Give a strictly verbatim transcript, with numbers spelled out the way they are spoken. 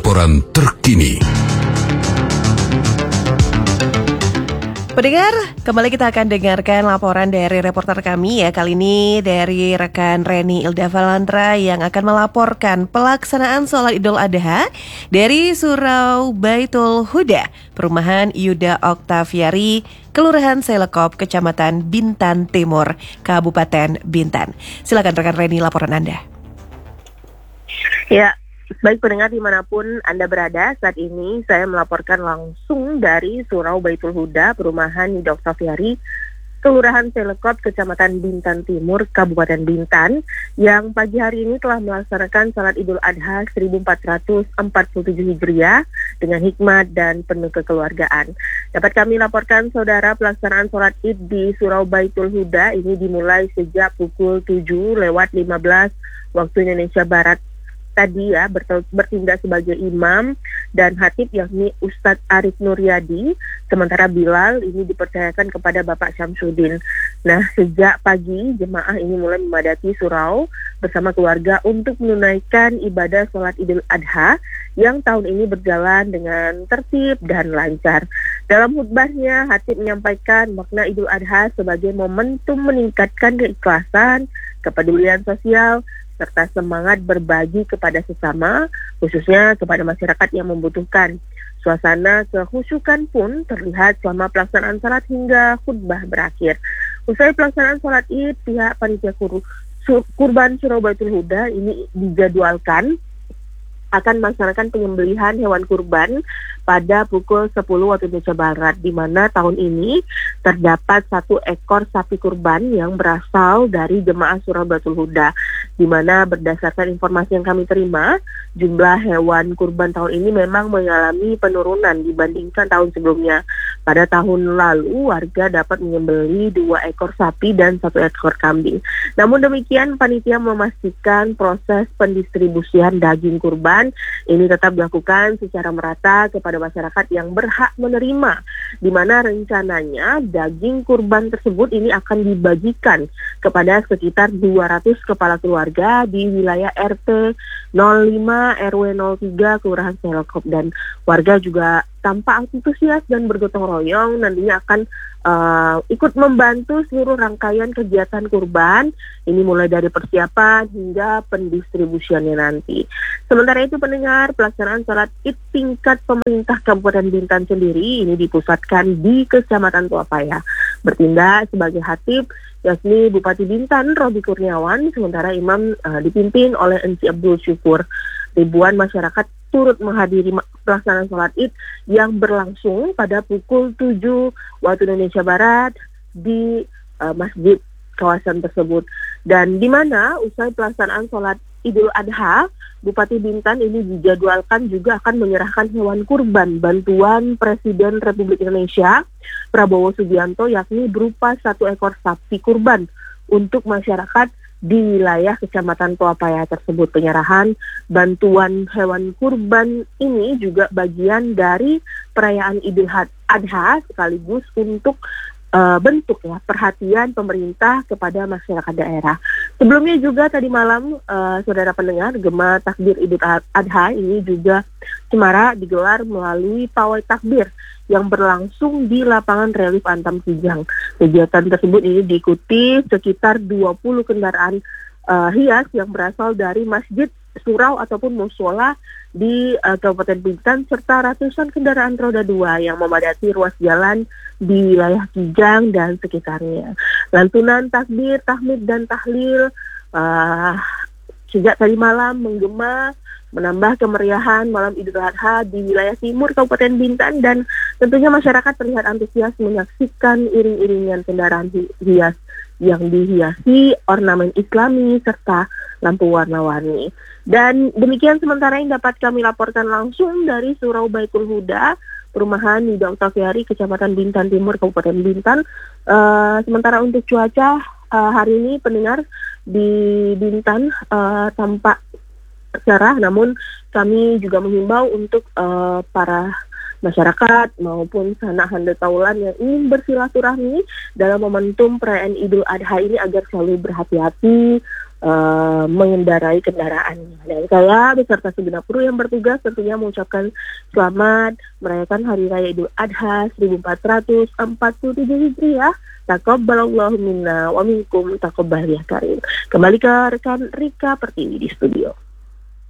laporan terkini. Pendengar, kembali kita akan dengarkan laporan dari reporter kami ya. Kali ini dari rekan Reni Ilda Valandra yang akan melaporkan pelaksanaan sholat Idul Adha dari Surau Baitul Huda, Perumahan Yuda Oktaviari, Kelurahan Selekop, Kecamatan Bintan Timur, Kabupaten Bintan. Silakan rekan Reni, laporan Anda. Ya, baik pendengar dimanapun Anda berada, saat ini saya melaporkan langsung dari Surau Baitul Huda, Perumahan Yuda Oktaviari, Kelurahan Selekop, Kecamatan Bintan Timur, Kabupaten Bintan, yang pagi hari ini telah melaksanakan salat Idul Adha seribu empat ratus empat puluh tujuh Hijriah dengan hikmat dan penuh kekeluargaan. Dapat kami laporkan, saudara, pelaksanaan salat Id di Surau Baitul Huda ini dimulai sejak pukul tujuh lewat lima belas waktu Indonesia Barat tadi ya, bertindak sebagai imam dan khatib yakni Ustadz Arif Nuryadi, sementara Bilal ini dipercayakan kepada Bapak Syamsuddin. Nah, sejak pagi jemaah ini mulai memadati surau bersama keluarga untuk menunaikan ibadah sholat Idul Adha yang tahun ini berjalan dengan tertib dan lancar. Dalam khutbahnya, khatib menyampaikan makna Idul Adha sebagai momentum meningkatkan keikhlasan, kepedulian sosial, serta semangat berbagi kepada sesama, khususnya kepada masyarakat yang membutuhkan. Suasana kehusyukan pun terlihat selama pelaksanaan salat hingga khutbah berakhir. Usai pelaksanaan salat Id, pihak panitia kur- kurban Surau Baitul Huda ini dijadwalkan akan melaksanakan penyembelihan hewan kurban pada pukul sepuluh waktu Indonesia Barat, di mana tahun ini terdapat satu ekor sapi kurban yang berasal dari jemaah Surau Baitul Huda, di mana berdasarkan informasi yang kami terima, jumlah hewan kurban tahun ini memang mengalami penurunan dibandingkan tahun sebelumnya. Pada tahun lalu, warga dapat menyembelih dua ekor sapi dan satu ekor kambing. Namun demikian, panitia memastikan proses pendistribusian daging kurban ini tetap dilakukan secara merata kepada masyarakat yang berhak menerima, di mana rencananya daging kurban tersebut ini akan dibagikan kepada sekitar dua ratus kepala keluarga di wilayah R T nol lima R W nol tiga Kelurahan Selekop, dan warga juga tampak antusias dan bergotong royong nantinya akan uh, ikut membantu seluruh rangkaian kegiatan kurban ini, mulai dari persiapan hingga pendistribusiannya nanti. Sementara itu pendengar, pelaksanaan salat Id tingkat pemerintah Kabupaten Bintan sendiri ini dipusatkan di Kecamatan Tuapaya. Bertindak sebagai khatib yakni Bupati Bintan Robi Kurniawan, sementara imam uh, dipimpin oleh Enci Abdul Syukur. Ribuan masyarakat turut menghadiri pelaksanaan sholat Id yang berlangsung pada pukul tujuh waktu Indonesia Barat di uh, masjid kawasan tersebut. Dan di mana usai pelaksanaan sholat Idul Adha, Bupati Bintan ini dijadwalkan juga akan menyerahkan hewan kurban bantuan Presiden Republik Indonesia Prabowo Subianto, yakni berupa satu ekor sapi kurban untuk masyarakat di wilayah Kecamatan Tuapaya tersebut. Penyerahan bantuan hewan kurban ini juga bagian dari perayaan Idul Adha sekaligus untuk uh, bentuk ya perhatian pemerintah kepada masyarakat daerah. Sebelumnya juga tadi malam uh, saudara pendengar, gema takbir Idul Adha ini juga cemara digelar melalui pawai takbir yang berlangsung di lapangan relief Antam Kijang. Kegiatan tersebut ini diikuti sekitar dua puluh kendaraan uh, hias yang berasal dari masjid, surau ataupun mushola di uh, Kabupaten Bintan, serta ratusan kendaraan roda dua yang memadati ruas jalan di wilayah Kijang dan sekitarnya. Lantunan takbir, tahmid dan tahlil uh, sejak tadi malam menggema, menambah kemeriahan malam Idul Adha di wilayah timur Kabupaten Bintan, dan tentunya masyarakat terlihat antusias menyaksikan iring-iringan kendaraan hias yang dihiasi ornamen Islami serta lampu warna-warni. Dan demikian sementara yang dapat kami laporkan langsung dari Surau Baitul Huda, Perumahan Yuda Oktaviari, Kecamatan Bintan Timur, Kabupaten Bintan. Uh, sementara untuk cuaca uh, hari ini pendengar di Bintan uh, tampak cerah, namun kami juga menghimbau untuk uh, para masyarakat maupun sanak handetaulan yang ingin bersilaturahmi dalam momentum perayaan Idul Adha ini agar selalu berhati-hati, uh, mengendarai kendaraannya. Dan saya beserta segenap kru yang bertugas tentunya mengucapkan selamat merayakan Hari Raya Idul Adha seribu empat ratus empat puluh tujuh Hijriah. Taqabbalallahu minna wa minkum taqabbal ya karim. Kembali ke rekan Rika Pertiwi di studio.